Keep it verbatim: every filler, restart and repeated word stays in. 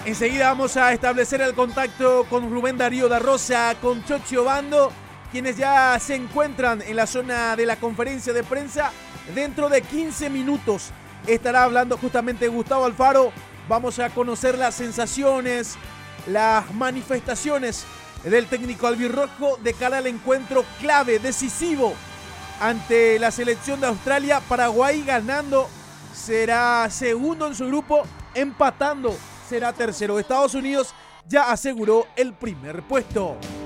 Enseguida vamos a establecer el contacto con Rubén Darío da Rosa, con Chochi Obando, quienes ya se encuentran en la zona de la conferencia de prensa. Dentro de quince minutos estará hablando justamente Gustavo Alfaro. Vamos a conocer las sensaciones, las manifestaciones del técnico albirrojo de cara al encuentro clave, decisivo, ante la selección de Australia. Paraguay ganando será segundo en su grupo, empatando será tercero. Estados Unidos ya aseguró el primer puesto.